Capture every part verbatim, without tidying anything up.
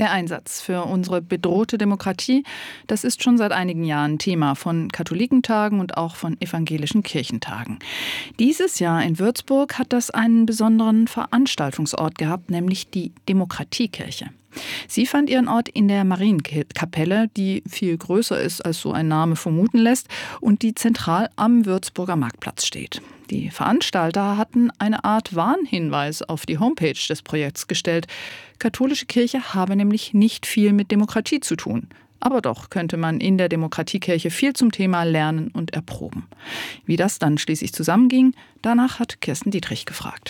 Der Einsatz für unsere bedrohte Demokratie, das ist schon seit einigen Jahren Thema von Katholikentagen und auch von evangelischen Kirchentagen. Dieses Jahr in Würzburg hat das einen besonderen Veranstaltungsort gehabt, nämlich die Demokratiekirche. Sie fand ihren Ort in der Marienkapelle, die viel größer ist, als so ein Name vermuten lässt und die zentral am Würzburger Marktplatz steht. Die Veranstalter hatten eine Art Warnhinweis auf die Homepage des Projekts gestellt. Katholische Kirche habe nämlich nicht viel mit Demokratie zu tun. Aber doch könnte man in der Demokratiekirche viel zum Thema lernen und erproben. Wie das dann schließlich zusammenging, danach hat Kirsten Dietrich gefragt.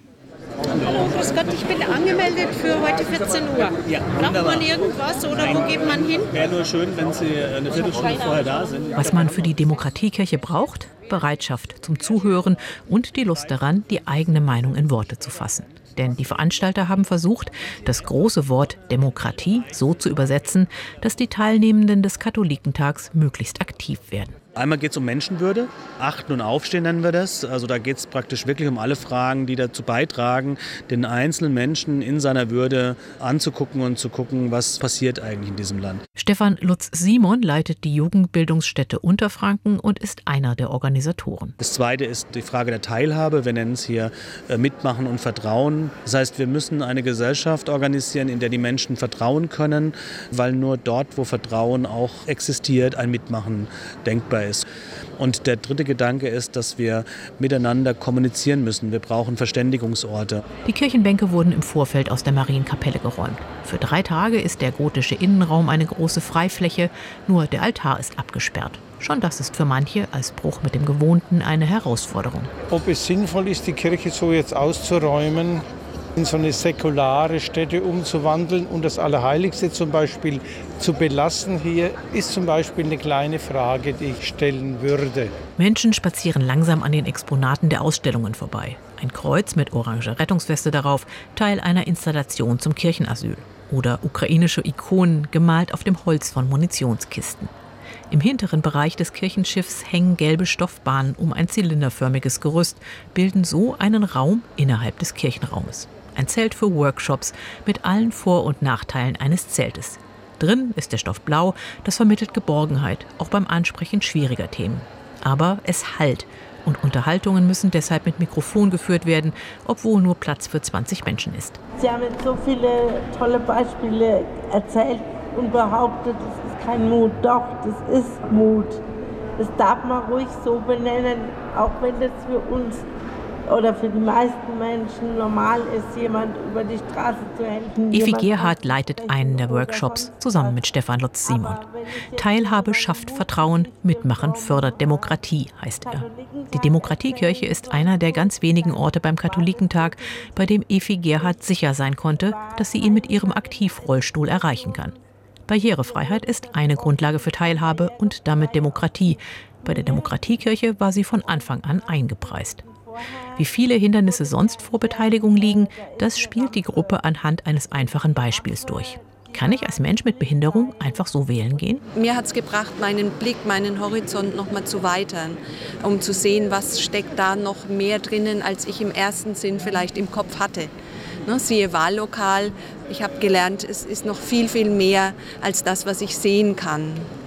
Hallo, grüß Gott, ich bin angemeldet für heute vierzehn Uhr. Ja, braucht man irgendwas oder wo geht man hin? Wäre nur schön, wenn Sie eine Viertelstunde vorher da sind. Was man für die Demokratiekirche braucht? Bereitschaft zum Zuhören und die Lust daran, die eigene Meinung in Worte zu fassen. Denn die Veranstalter haben versucht, das große Wort Demokratie so zu übersetzen, dass die Teilnehmenden des Katholikentags möglichst aktiv werden. Einmal geht es um Menschenwürde, Achten und Aufstehen nennen wir das. Also da geht es praktisch wirklich um alle Fragen, die dazu beitragen, den einzelnen Menschen in seiner Würde anzugucken und zu gucken, was passiert eigentlich in diesem Land. Stefan Lutz-Simon leitet die Jugendbildungsstätte Unterfranken und ist einer der Organisatoren. Das Zweite ist die Frage der Teilhabe. Wir nennen es hier Mitmachen und Vertrauen. Das heißt, wir müssen eine Gesellschaft organisieren, in der die Menschen vertrauen können, weil nur dort, wo Vertrauen auch existiert, ein Mitmachen denkbar ist. Und der dritte Gedanke ist, dass wir miteinander kommunizieren müssen. Wir brauchen Verständigungsorte. Die Kirchenbänke wurden im Vorfeld aus der Marienkapelle geräumt. Für drei Tage ist der gotische Innenraum eine große Freifläche, nur der Altar ist abgesperrt. Schon das ist für manche als Bruch mit dem Gewohnten eine Herausforderung. Ob es sinnvoll ist, die Kirche so jetzt auszuräumen, in so eine säkulare Stätte umzuwandeln und das Allerheiligste zum Beispiel zu belassen hier, ist zum Beispiel eine kleine Frage, die ich stellen würde. Menschen spazieren langsam an den Exponaten der Ausstellungen vorbei. Ein Kreuz mit oranger Rettungsweste darauf, Teil einer Installation zum Kirchenasyl. Oder ukrainische Ikonen, gemalt auf dem Holz von Munitionskisten. Im hinteren Bereich des Kirchenschiffs hängen gelbe Stoffbahnen um ein zylinderförmiges Gerüst, bilden so einen Raum innerhalb des Kirchenraumes. Ein Zelt für Workshops mit allen Vor- und Nachteilen eines Zeltes. Drin ist der Stoff blau, das vermittelt Geborgenheit, auch beim Ansprechen schwieriger Themen. Aber es hallt und Unterhaltungen müssen deshalb mit Mikrofon geführt werden, obwohl nur Platz für zwanzig Menschen ist. Sie haben jetzt so viele tolle Beispiele erzählt und behauptet, es ist kein Mut. Doch, das ist Mut. Das darf man ruhig so benennen, auch wenn das für uns oder für die meisten Menschen normal ist, jemand über die Straße zu helfen. Evi Gerhardt leitet einen der Workshops zusammen mit Stefan Lutz-Simon. Teilhabe schafft Vertrauen, Mitmachen fördert Demokratie, heißt er. Die Demokratiekirche ist einer der ganz wenigen Orte beim Katholikentag, bei dem Evi Gerhardt sicher sein konnte, dass sie ihn mit ihrem Aktivrollstuhl erreichen kann. Barrierefreiheit ist eine Grundlage für Teilhabe und damit Demokratie. Bei der Demokratiekirche war sie von Anfang an eingepreist. Wie viele Hindernisse sonst vor Beteiligung liegen, das spielt die Gruppe anhand eines einfachen Beispiels durch. Kann ich als Mensch mit Behinderung einfach so wählen gehen? Mir hat es gebracht, meinen Blick, meinen Horizont noch mal zu erweitern, um zu sehen, was steckt da noch mehr drinnen, als ich im ersten Sinn vielleicht im Kopf hatte. Ne, siehe Wahllokal, ich habe gelernt, es ist noch viel, viel mehr als das, was ich sehen kann.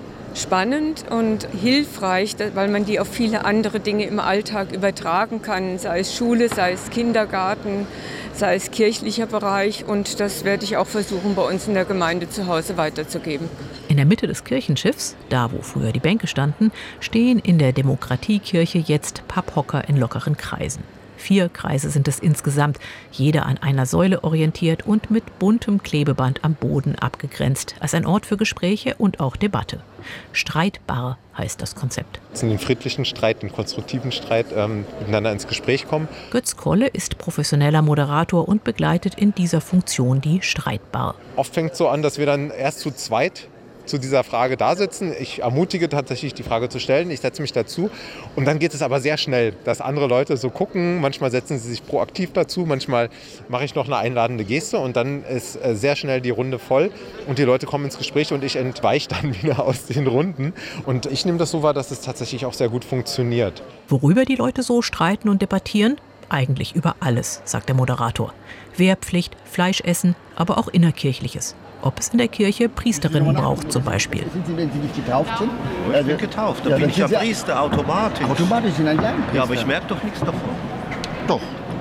Spannend und hilfreich, weil man die auf viele andere Dinge im Alltag übertragen kann, sei es Schule, sei es Kindergarten, sei es kirchlicher Bereich. Und das werde ich auch versuchen, bei uns in der Gemeinde zu Hause weiterzugeben. In der Mitte des Kirchenschiffs, da wo früher die Bänke standen, stehen in der Demokratiekirche jetzt Papphocker in lockeren Kreisen. Vier Kreise sind es insgesamt, jeder an einer Säule orientiert und mit buntem Klebeband am Boden abgegrenzt, als ein Ort für Gespräche und auch Debatte. Streitbar heißt das Konzept. In den friedlichen Streit, den konstruktiven Streit ähm, miteinander ins Gespräch kommen. Götz Kolle ist professioneller Moderator und begleitet in dieser Funktion die Streitbar. Oft fängt es so an, dass wir dann erst zu zweit zu dieser Frage da sitzen. Ich ermutige tatsächlich, die Frage zu stellen. Ich setze mich dazu. Und dann geht es aber sehr schnell, dass andere Leute so gucken. Manchmal setzen sie sich proaktiv dazu. Manchmal mache ich noch eine einladende Geste. Und dann ist sehr schnell die Runde voll. Und die Leute kommen ins Gespräch und ich entweiche dann wieder aus den Runden. Und ich nehme das so wahr, dass es tatsächlich auch sehr gut funktioniert. Worüber die Leute so streiten und debattieren? Eigentlich über alles, sagt der Moderator. Wehrpflicht, Fleisch essen, aber auch Innerkirchliches. Ob es in der Kirche Priesterinnen braucht zum Beispiel. Sind Sie, wenn Sie nicht getauft sind? Ich bin getauft, da ja, bin ich ja Priester, automatisch. Automatisch sind ein Laienpriester. Ja, aber ich merke doch nichts davon. Doch.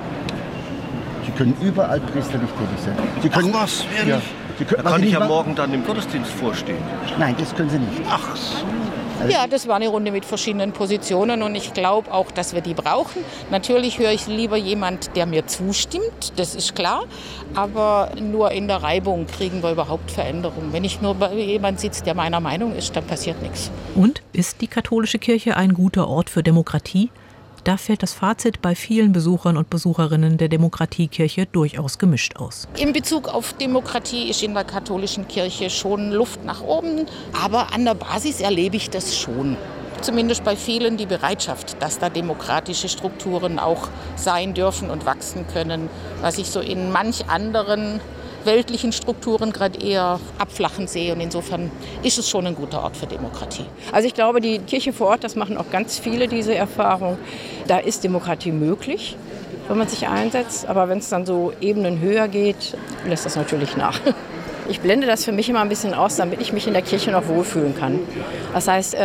Sie können überall priesterlich tätig sein. Sie können, Ach was, ehrlich? Ja. Sie können, da kann ich ja machen? morgen dann im Gottesdienst vorstehen. Nein, das können Sie nicht. Ach so. Ja, das war eine Runde mit verschiedenen Positionen und ich glaube auch, dass wir die brauchen. Natürlich höre ich lieber jemand, der mir zustimmt, das ist klar. Aber nur in der Reibung kriegen wir überhaupt Veränderungen. Wenn ich nur bei jemand sitze, der meiner Meinung ist, dann passiert nichts. Und ist die katholische Kirche ein guter Ort für Demokratie? Da fällt das Fazit bei vielen Besuchern und Besucherinnen der Demokratiekirche durchaus gemischt aus. In Bezug auf Demokratie ist in der katholischen Kirche schon Luft nach oben, aber an der Basis erlebe ich das schon. Zumindest bei vielen die Bereitschaft, dass da demokratische Strukturen auch sein dürfen und wachsen können, was ich so in manch anderen weltlichen Strukturen gerade eher abflachen sehe. Und insofern ist es schon ein guter Ort für Demokratie. Also ich glaube, die Kirche vor Ort, das machen auch ganz viele diese Erfahrung. Da ist Demokratie möglich, wenn man sich einsetzt. Aber wenn es dann so Ebenen höher geht, lässt das natürlich nach. Ich blende das für mich immer ein bisschen aus, damit ich mich in der Kirche noch wohlfühlen kann. Das heißt,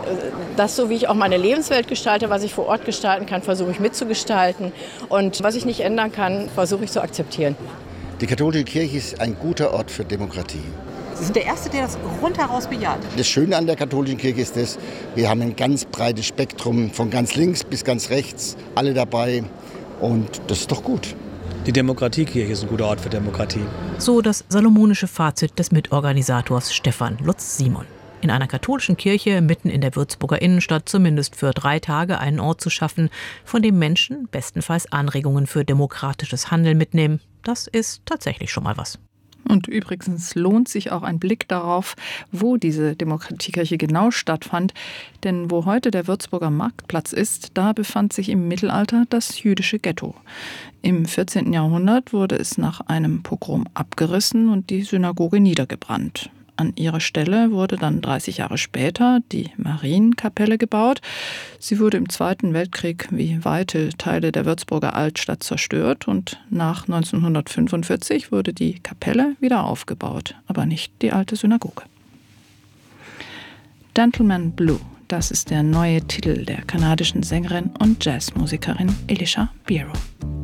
das, so wie ich auch meine Lebenswelt gestalte, was ich vor Ort gestalten kann, versuche ich mitzugestalten. Und was ich nicht ändern kann, versuche ich zu akzeptieren. Die katholische Kirche ist ein guter Ort für Demokratie. Sie sind der Erste, der das rundheraus bejaht. Das Schöne an der katholischen Kirche ist, dass wir haben ein ganz breites Spektrum, von ganz links bis ganz rechts, alle dabei. Und das ist doch gut. Die Demokratiekirche ist ein guter Ort für Demokratie. So das salomonische Fazit des Mitorganisators Stefan Lutz-Simon. In einer katholischen Kirche mitten in der Würzburger Innenstadt zumindest für drei Tage einen Ort zu schaffen, von dem Menschen bestenfalls Anregungen für demokratisches Handeln mitnehmen, das ist tatsächlich schon mal was. Und übrigens lohnt sich auch ein Blick darauf, wo diese Demokratiekirche genau stattfand. Denn wo heute der Würzburger Marktplatz ist, da befand sich im Mittelalter das jüdische Ghetto. Im vierzehnten Jahrhundert wurde es nach einem Pogrom abgerissen und die Synagoge niedergebrannt. An ihre Stelle wurde dann dreißig Jahre später die Marienkapelle gebaut. Sie wurde im Zweiten Weltkrieg wie weite Teile der Würzburger Altstadt zerstört und nach neunzehnhundertfünfundvierzig wurde die Kapelle wieder aufgebaut, aber nicht die alte Synagoge. Gentleman Blue, das ist der neue Titel der kanadischen Sängerin und Jazzmusikerin Elisha Biro.